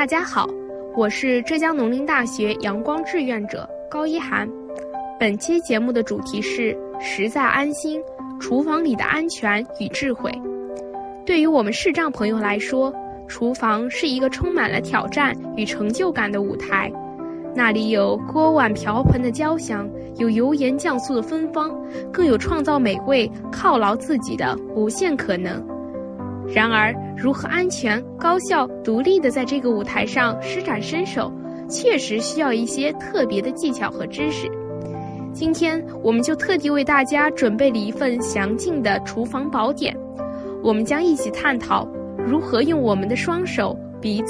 大家好，我是浙江农林大学阳光志愿者高一涵。本期节目的主题是实在安心，厨房里的安全与智慧。对于我们视障朋友来说，厨房是一个充满了挑战与成就感的舞台，那里有锅碗瓢盆的交响，有油盐酱醋的芬芳，更有创造美味犒劳自己的无限可能。然而，如何安全、高效、独立地在这个舞台上施展身手，确实需要一些特别的技巧和知识。今天，我们就特地为大家准备了一份详尽的厨房宝典，我们将一起探讨如何用我们的双手彼此